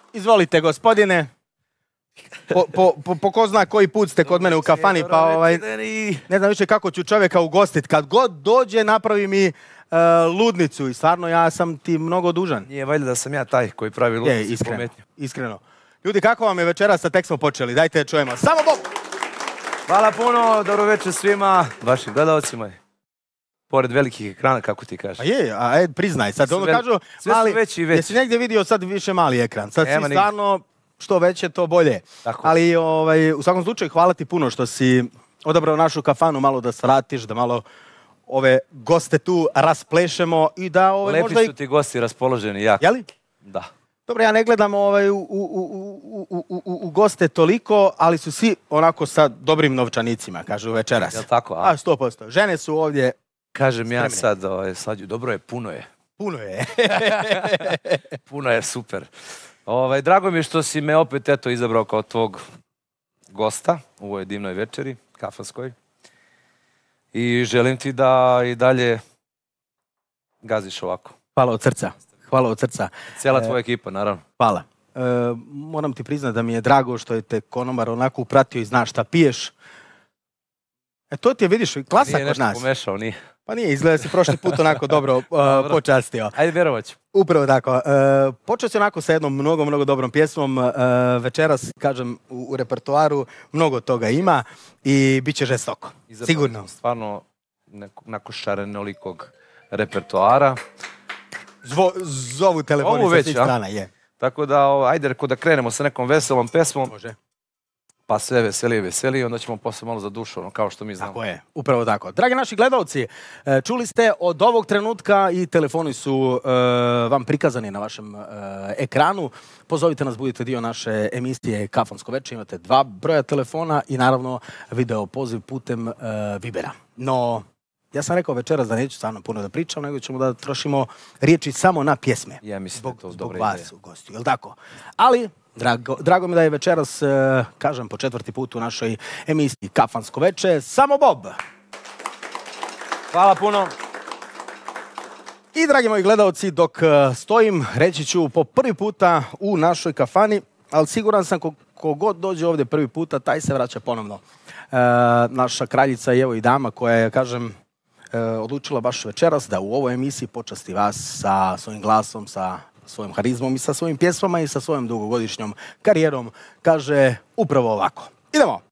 Izvolite, gospodine. Po ko zna koji put ste kod mene u kafani, pa ne znam više kako ću čovjeka ugostiti. Kad god dođe, napravi mi ludnicu i stvarno ja sam ti mnogo dužan. Nije valjda da sam ja taj koji pravi ludnicu. Iskreno. Ljudi, kako vam je večeras, sa tek smo počeli? Dajte čujemo. Samo Bob! Hvala puno, dobro večer svima, vašim gledalcima. Pored velikih ekrana, kako ti kažeš. Pa je, priznaj sad. Ono kažu, sve su veći i veći. Jesi negdje vidio sad više mali ekran? Sad si stvarno, što veće, to bolje. Tako. Ali u svakom slučaju, hvala ti puno što si odabrao našu kafanu, malo da svratiš, da malo ove goste tu rasplešemo i da... Lepi su ti gosti raspoloženi, jako. Jeli? Da. Dobro, ja ne gledam u goste toliko, ali su svi onako sa dobrim novčanicima, kažu večeras. Jel' tako? 100%. Žene su ovdje... Kažem ja sad, Slađu, dobro je, puno je. Puno je. Puno je, super. Drago mi je što si me opet izabrao kao tvog gosta u ovoj divnoj večeri, kafanskoj. I želim ti da i dalje gaziš ovako. Hvala od srca. Hvala od srca. Cijela tvoja ekipa, naravno. Hvala. Moram ti priznati da mi je drago što je te konobar onako upratio i znaš šta piješ. To ti je, vidiš, klasa kod nas. Nije nešto pomešao, nije. Pa nije, izgleda si prošli put onako dobro počastio. Ajde, vjerovat ću. Upravo tako. Počeo si onako sa jednom mnogo dobrom pjesmom. Večeras, kažem, u repertoaru mnogo toga ima i bit će žestoko. Sigurno. Stvarno, nakon šarenolikog repertoara. Zovu telefoni sa svih strana, je. Tako da, ajde, da krenemo sa nekom veselom pesmom. Može. Pa sve veselije, onda ćemo posle malo za dušu, kao što mi znamo. Tako je, upravo tako. Dragi naši gledalci, čuli ste od ovog trenutka i telefoni su vam prikazani na vašem ekranu. Pozovite nas, budite dio naše emisije Kafansko večer. Imate 2 broja telefona i naravno video poziv putem Vibera. No, ja sam rekao večeras da neću stvarno puno da pričam, nego ćemo da trošimo riječi samo na pjesme. Ja mislim da je to dobra ideja. Zbog vas u gostiju, jel' tako? Ali... Drago mi da je večeras, kažem, po 4. put u našoj emisiji Kafansko veče. Samo Bob! Hvala puno! I, dragi moji gledalci, dok stojim, reći ću po prvi puta u našoj kafani, ali siguran sam kogod dođe ovdje prvi puta, taj se vraća ponovno. Naša kraljica i evo i dama koja je, kažem, odlučila baš večeras da u ovoj emisiji počasti vas sa svojim glasom, sa svojim harizmom i sa svojim pjesmama i sa svojom dugogodišnjom karijerom, kaže upravo ovako. Idemo!